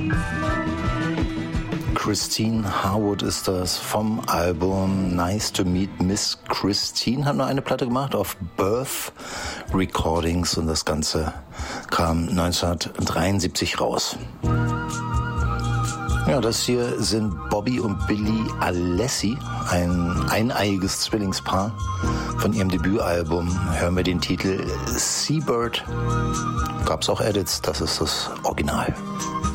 Christine Harwood ist das vom Album Nice to Meet Miss Christine. Hat nur eine Platte gemacht auf Birth Recordings und das Ganze kam 1973 raus. Ja, das hier sind Bobby und Billy Alessi, ein eineiiges Zwillingspaar. Von ihrem Debütalbum hören wir den Titel Seabird. Gab's auch Edits, das ist das Original.